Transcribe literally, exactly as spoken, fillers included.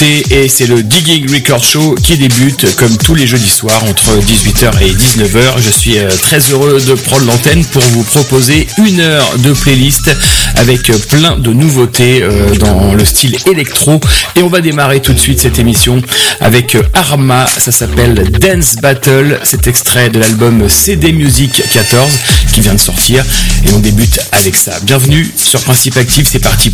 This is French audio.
Et c'est le Digging Record Show qui débute comme tous les jeudis soirs entre dix-huit heures et dix-neuf heures. Je suis très heureux de prendre l'antenne pour vous proposer une heure de playlist avec plein de nouveautés dans le style électro. Et on va démarrer tout de suite cette émission avec Arma, ça s'appelle Dance Battle. C'est extrait de l'album C D Music quatorze qui vient de sortir et on débute avec ça. Bienvenue sur Principe Active, c'est parti.